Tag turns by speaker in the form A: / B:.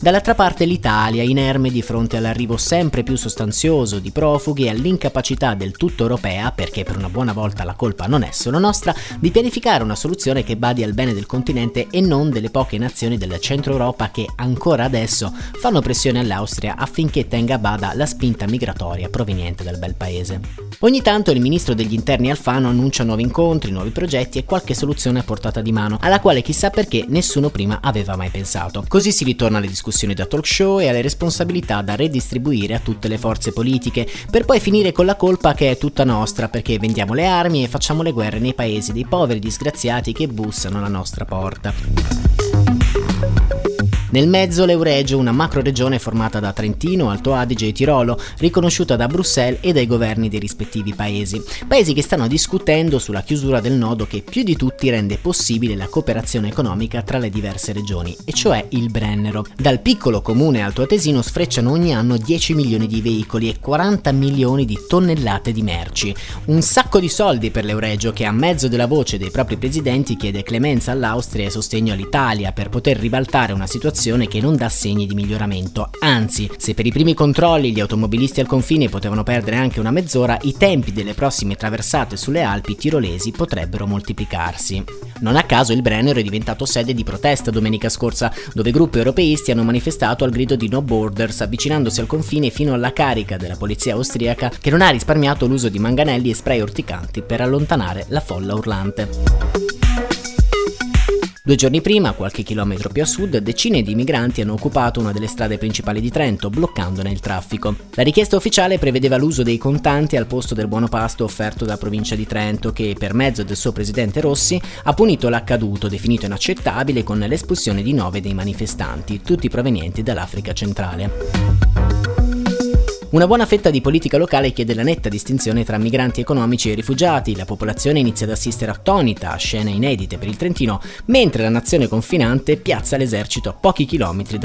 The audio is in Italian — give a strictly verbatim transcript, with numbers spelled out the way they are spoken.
A: Dall'altra parte l'Italia, inerme di fronte all'arrivo sempre più sostanzioso di profughi e all'incapacità del tutto europea, perché per una buona volta la colpa non è solo nostra, di pianificare una soluzione che badi al bene del continente e non delle poche nazioni del centro Europa che ancora adesso fanno pressione all'Austria affinché tenga a bada la spinta migratoria proveniente dal bel paese. Ogni tanto il ministro degli interni Alfano annuncia nuovi incontri, nuovi progetti e qualche soluzione a portata di mano, alla quale chissà perché nessuno prima aveva mai pensato. Così si ritorna alle discussioni da talk show e alle responsabilità da redistribuire a tutte le forze politiche, per poi finire con la colpa che è tutta nostra perché vendiamo le armi e facciamo le guerre nei paesi dei poveri disgraziati che bussano alla nostra porta. Nel mezzo l'Euregio, una macroregione formata da Trentino, Alto Adige e Tirolo, riconosciuta da Bruxelles e dai governi dei rispettivi paesi. Paesi che stanno discutendo sulla chiusura del nodo che più di tutti rende possibile la cooperazione economica tra le diverse regioni, e cioè il Brennero. Dal piccolo comune altoatesino sfrecciano ogni anno dieci milioni di veicoli e quaranta milioni di tonnellate di merci. Un sacco di soldi per l'Euregio che, a mezzo della voce dei propri presidenti, chiede clemenza all'Austria e sostegno all'Italia per poter ribaltare una situazione che non dà segni di miglioramento. Anzi, se per i primi controlli gli automobilisti al confine potevano perdere anche una mezz'ora, i tempi delle prossime traversate sulle Alpi tirolesi potrebbero moltiplicarsi. Non a caso il Brennero è diventato sede di protesta domenica scorsa, dove gruppi europeisti hanno manifestato al grido di No Borders, avvicinandosi al confine fino alla carica della polizia austriaca, che non ha risparmiato l'uso di manganelli e spray urticanti per allontanare la folla urlante. Due giorni prima, qualche chilometro più a sud, decine di migranti hanno occupato una delle strade principali di Trento, bloccandone il traffico. La richiesta ufficiale prevedeva l'uso dei contanti al posto del buono pasto offerto dalla provincia di Trento, che, per mezzo del suo presidente Rossi, ha punito l'accaduto, definito inaccettabile, con l'espulsione di nove dei manifestanti, tutti provenienti dall'Africa centrale. Una buona fetta di politica locale chiede la netta distinzione tra migranti economici e rifugiati. La popolazione inizia ad assistere attonita a scene inedite per il Trentino, mentre la nazione confinante piazza l'esercito a pochi chilometri